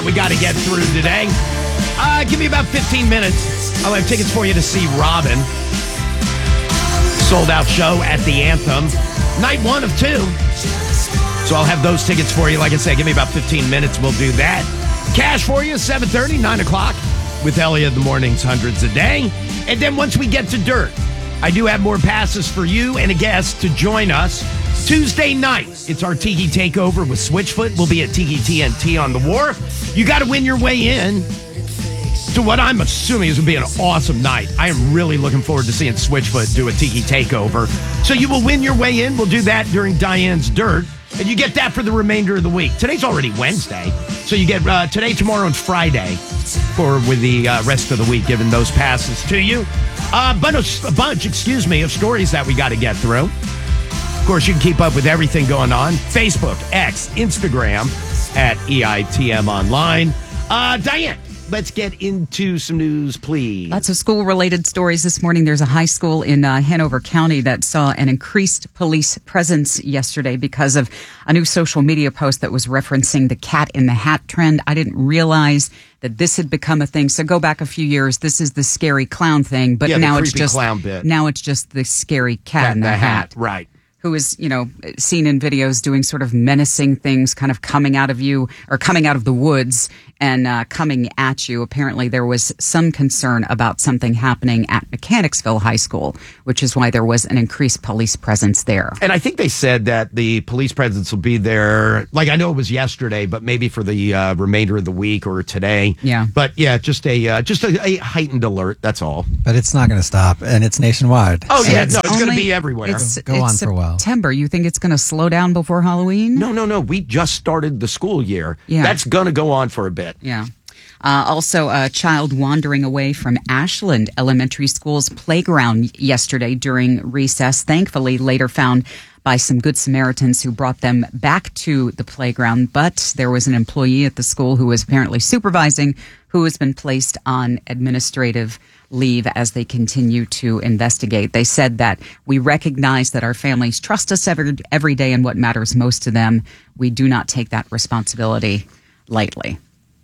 We got to get through today. Give me about 15 minutes. I'll have tickets for you to see Robin. Sold out show at the Anthem. Night 1 of 2. So I'll have those tickets for you. Like I said, give me about 15 minutes. We'll do that. Cash for you, 7:30, 9 o'clock with Elliot in the mornings, hundreds a day. And then once we get to Dirt, I do have more passes for you and a guest to join us. Tuesday night, it's our Tiki Takeover with Switchfoot. We'll be at Tiki TNT on the Wharf. You got to win your way in to what I'm assuming is going to be an awesome night. I am really looking forward to seeing Switchfoot do a Tiki Takeover. So you will win your way in. We'll do that during Diane's Dirt. And you get that for the remainder of the week. Today's already Wednesday. So you get today, tomorrow, and Friday with the rest of the week, giving those passes to you. A bunch, of stories that we got to get through. Of course, you can keep up with everything going on. Facebook, X, Instagram, at EITM Online. Diane, let's get into some news, please. Lots of school-related stories this morning. There's a high school in Hanover County that saw an increased police presence yesterday because of a new social media post that was referencing the cat in the hat trend. I didn't realize that this had become a thing. So go back a few years. This is the scary clown thing, but now it's just clown bit. Now it's just the scary cat in the hat. Right. Who is, seen in videos doing sort of menacing things, kind of coming out of you or coming out of the woods and coming at you. Apparently, there was some concern about something happening at Mechanicsville High School, which is why there was an increased police presence there. And I think they said that the police presence will be there, like I know it was yesterday, but maybe for the remainder of the week or today. Yeah. But yeah, just a heightened alert, that's all. But it's not going to stop, and it's nationwide. Oh, yeah, it's going to be everywhere. Go on for a while. September. You think it's going to slow down before Halloween? No. We just started the school year. Yeah. That's going to go on for a bit. Yeah. Also, a child wandering away from Ashland Elementary School's playground yesterday during recess, thankfully later found by some good Samaritans who brought them back to the playground. But there was an employee at the school who was apparently supervising who has been placed on administrative leave as they continue to investigate. They said that we recognize that our families trust us every day in what matters most to them. We do not take that responsibility lightly.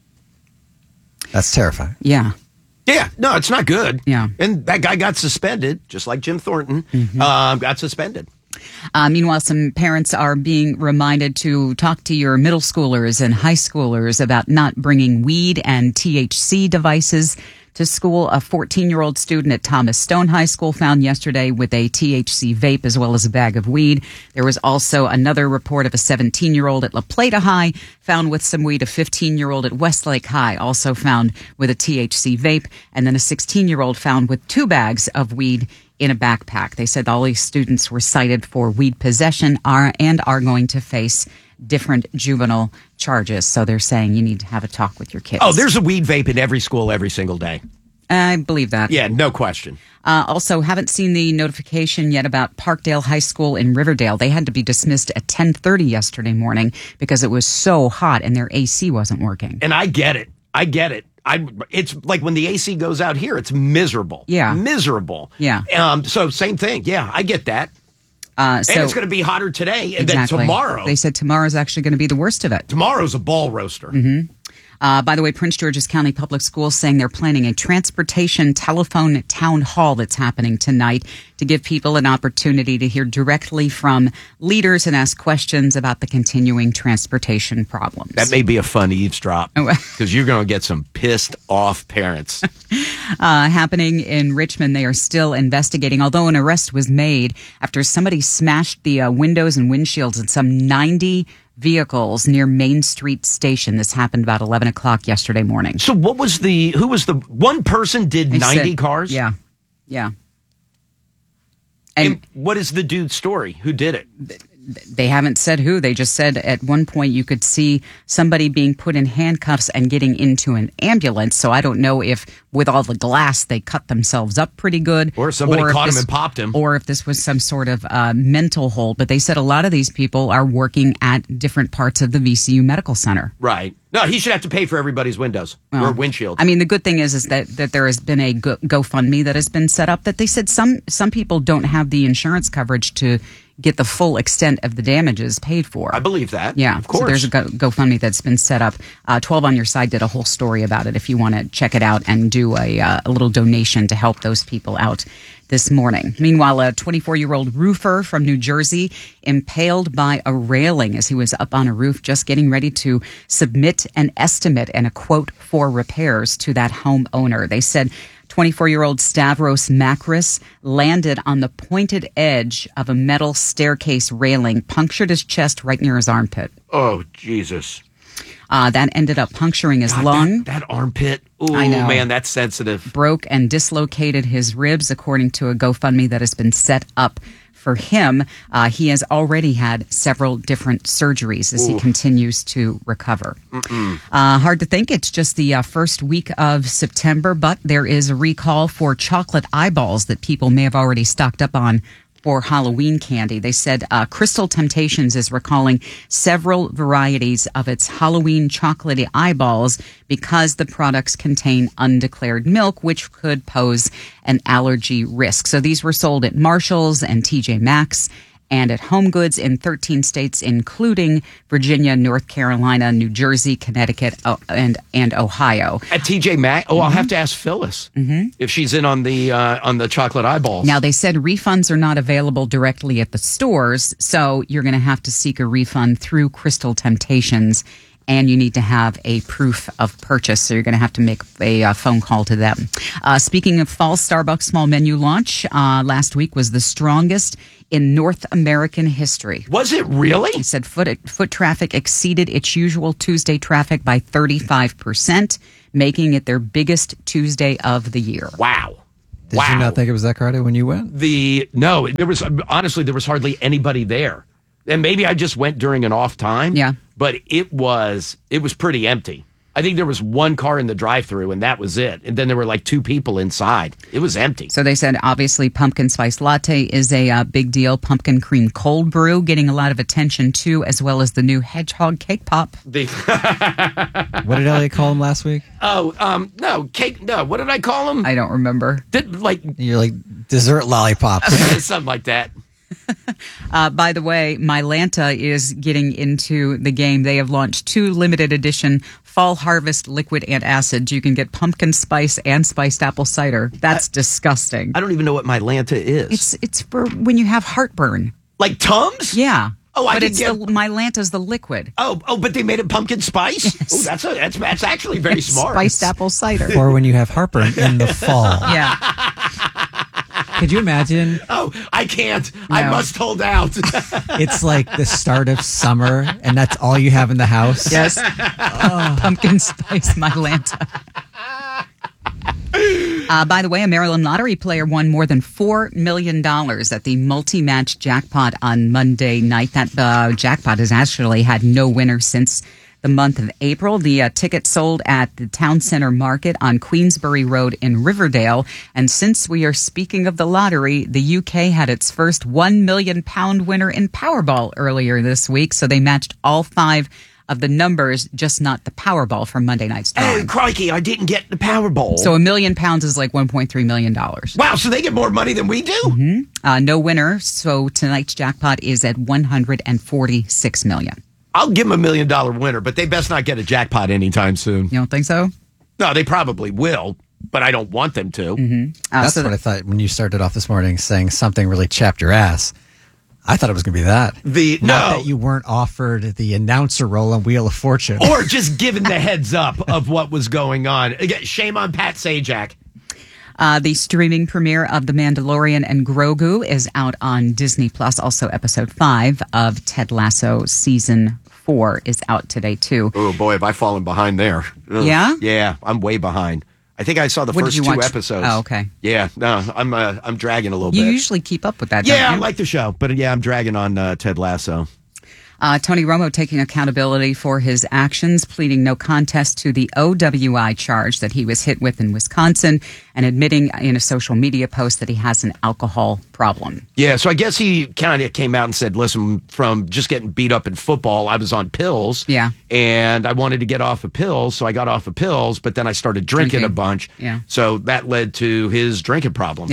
That's terrifying. Yeah. Yeah, no, it's not good. Yeah. And that guy got suspended, just like Jim Thornton, got suspended. Meanwhile, some parents are being reminded to talk to your middle schoolers and high schoolers about not bringing weed and THC devices to school. A 14-year-old student at Thomas Stone High School found yesterday with a THC vape as well as a bag of weed. There was also another report of a 17-year-old at La Plata High found with some weed. A 15-year-old at Westlake High also found with a THC vape. And then a 16-year-old found with 2 bags of weed in a backpack. They said all these students were cited for weed possession are going to face different juvenile charges. So they're saying you need to have a talk with your kids. Oh, there's a weed vape in every school every single day. I believe that. Yeah, no question. Also, haven't seen the notification yet about Parkdale High School in Riverdale. They had to be dismissed at 10:30 yesterday morning because it was so hot and their AC wasn't working. And I get it. It's like when the AC goes out here, it's miserable. Yeah. Miserable. Yeah. So same thing. Yeah, I get that. And it's going to be hotter today and exactly. then tomorrow. They said tomorrow's actually going to be the worst of it. Tomorrow's a ball roaster. Mm-hmm. By the way, Prince George's County Public Schools saying they're planning a transportation telephone town hall that's happening tonight to give people an opportunity to hear directly from leaders and ask questions about the continuing transportation problems. That may be a fun eavesdrop because you're going to get some pissed off parents. Happening in Richmond, they are still investigating, although an arrest was made after somebody smashed the windows and windshields in some 90 vehicles near Main Street Station. This happened about 11 o'clock yesterday morning. So who was the one person did 90 cars? Yeah. Yeah. And what is the dude's story? Who did it? They haven't said who. They just said at one point you could see somebody being put in handcuffs and getting into an ambulance. So I don't know if with all the glass they cut themselves up pretty good. Or somebody caught him and popped him. Or if this was some sort of mental hold. But they said a lot of these people are working at different parts of the VCU Medical Center. Right. No, he should have to pay for everybody's windows or windshield. I mean, the good thing is that there has been a GoFundMe that has been set up that they said some people don't have the insurance coverage to get the full extent of the damages paid for. I believe that. Yeah, of course. So there's a GoFundMe that's been set up. 12 on Your Side did a whole story about it if you want to check it out and do a little donation to help those people out this morning. Meanwhile, a 24-year-old roofer from New Jersey impaled by a railing as he was up on a roof just getting ready to submit an estimate and a quote for repairs to that homeowner. They said 24-year-old Stavros Makris landed on the pointed edge of a metal staircase railing, punctured his chest right near his armpit. Oh, Jesus. That ended up puncturing his lung. That armpit. Ooh, I know. Man, that's sensitive. Broke and dislocated his ribs, according to a GoFundMe that has been set up for him. He has already had several different surgeries as he continues to recover. Hard to think it's just the first week of September, but there is a recall for chocolate eyeballs that people may have already stocked up on for Halloween candy. They said Crystal Temptations is recalling several varieties of its Halloween chocolatey eyeballs because the products contain undeclared milk, which could pose an allergy risk. So these were sold at Marshall's and TJ Maxx and at Home Goods in 13 states, including Virginia, North Carolina, New Jersey, Connecticut, and Ohio. At TJ Maxx? Oh, I'll have to ask Phyllis if she's in on the chocolate eyeballs. Now, they said refunds are not available directly at the stores, so you're going to have to seek a refund through Crystal Temptations, and you need to have a proof of purchase, so you're going to have to make a phone call to them. Speaking of fall, Starbucks small menu launch last week was the strongest in North American history. Was it really? He said foot traffic exceeded its usual Tuesday traffic by 35%, making it their biggest Tuesday of the year. Wow. Did you not think it was that crowded when you went? No, there was hardly anybody there. And maybe I just went during an off time. Yeah. But it was pretty empty. I think there was one car in the drive-thru, and that was it. And then there were like two people inside. It was empty. So they said, obviously, pumpkin spice latte is a big deal. Pumpkin cream cold brew getting a lot of attention, too, as well as the new hedgehog cake pop. What did Elliot call him last week? No, cake. No, what did I call him? I don't remember. You're like dessert lollipops. Something like that. By the way, Mylanta is getting into the game. They have launched 2 limited edition Fall Harvest liquid antacid. You can get pumpkin spice and spiced apple cider. That's disgusting. I don't even know what Mylanta is. It's for when you have heartburn. Like Tums? Yeah. Oh, but Mylanta's the liquid. Oh, but they made it pumpkin spice? Yes. Oh, that's actually very smart. Spiced apple cider. Or when you have heartburn in the fall. Yeah. Could you imagine? Oh, I can't. No. I must hold out. It's like the start of summer, and that's all you have in the house. Yes. Pumpkin spice Mylanta. By the way, a Maryland lottery player won more than $4 million at the multi-match jackpot on Monday night. That jackpot has actually had no winner since the month of April. The ticket sold at the Town Center Market on Queensbury Road in Riverdale. And since we are speaking of the lottery, the UK had its first £1 million winner in Powerball earlier this week. So they matched all 5 of the numbers, just not the Powerball from Monday night's drawing. Oh, crikey, I didn't get the Powerball. So £1 million is like $1.3 million. Wow, so they get more money than we do? No winner. So tonight's jackpot is at $146 million. I'll give them $1 million winner, but they best not get a jackpot anytime soon. You don't think so? No, they probably will, but I don't want them to. That's what I thought when you started off this morning saying something really chapped your ass. I thought it was going to be that. Not that you weren't offered the announcer role on Wheel of Fortune. Or just given the heads up of what was going on. Again, shame on Pat Sajak. The streaming premiere of The Mandalorian and Grogu is out on Disney Plus. Also, episode 5 of Ted Lasso season 4 is out today, too. Oh, boy, have I fallen behind there. Ugh. Yeah? Yeah, I'm way behind. I think I saw the first 2 episodes. Oh, okay. Yeah, no, I'm dragging a little bit. You usually keep up with that, Yeah, don't you? I like the show, but yeah, I'm dragging on Ted Lasso. Tony Romo taking accountability for his actions, pleading no contest to the OWI charge that he was hit with in Wisconsin, and admitting in a social media post that he has an alcohol problem. Yeah, so I guess he kind of came out and said, listen, from just getting beat up in football, I was on pills. Yeah. And I wanted to get off of pills, so I got off of pills, but then I started drinking a bunch. Yeah. So that led to his drinking problems. Yeah.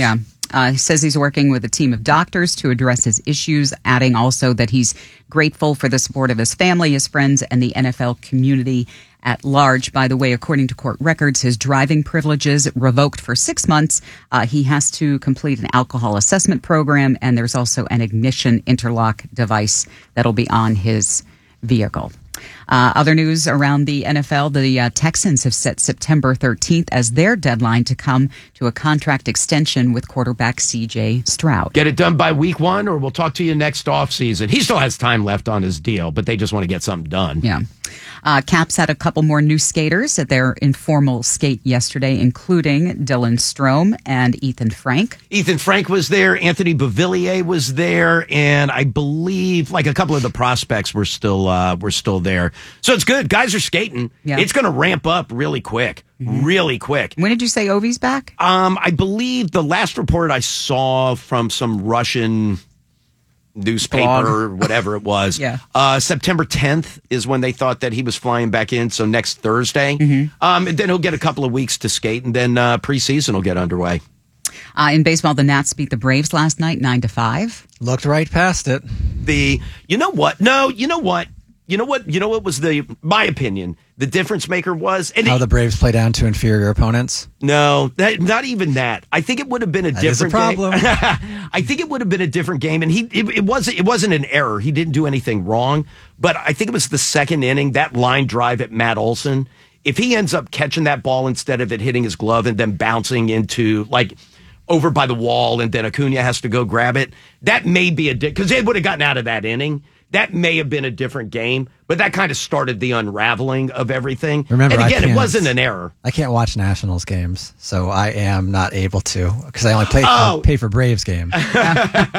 He says he's working with a team of doctors to address his issues, adding also that he's grateful for the support of his family, his friends, and the NFL community at large. By the way, according to court records, his driving privileges revoked for 6 months. He has to complete an alcohol assessment program, and there's also an ignition interlock device that'll be on his vehicle. Other news around the NFL, the Texans have set September 13th as their deadline to come to a contract extension with quarterback C.J. Stroud. Get it done by week 1, or we'll talk to you next offseason. He still has time left on his deal, but they just want to get something done. Yeah. Caps had a couple more new skaters at their informal skate yesterday, including Dylan Strome and Ethan Frank. Ethan Frank was there. Anthony Beauvillier was there. And I believe like a couple of the prospects were still there. So it's good. Guys are skating. Yeah. It's going to ramp up really quick. Really quick. When did you say Ovi's back? I believe the last report I saw from some Russian newspaper or whatever it was. Yeah. September 10th is when they thought that he was flying back in. So next Thursday. And then he'll get a couple of weeks to skate, and then preseason will get underway. In baseball, the Nats beat the Braves last night, 9-5. Looked right past it. You know what? No, you know what? You know what was my opinion, the difference maker was? And how the Braves play down to inferior opponents? No, not even that. I think it would have been a different problem. Game. I think it would have been a different game. And it wasn't an error. He didn't do anything wrong. But I think it was the second inning, that line drive at Matt Olson. If he ends up catching that ball instead of it hitting his glove and then bouncing into over by the wall, and then Acuna has to go grab it, that may be because they would have gotten out of that inning. That may have been a different game, but that kind of started the unraveling of everything. Remember, and again, it wasn't an error. I can't watch Nationals games, so I am not able to because I only pay for Braves games.